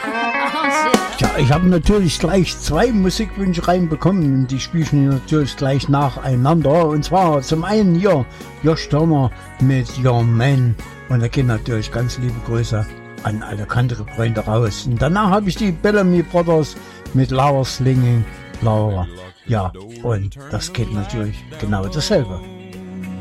Ja, ich habe natürlich gleich 2 Musikwünsche reinbekommen und die spiele ich mir natürlich gleich nacheinander. Und zwar zum einen hier Josh Turner mit Your Man. Und da gehen natürlich ganz liebe Grüße an alle Country-Freunde raus. Und danach habe ich die Bellamy Brothers mit Laura Slinging Laura. Ja, und das geht natürlich genau dasselbe.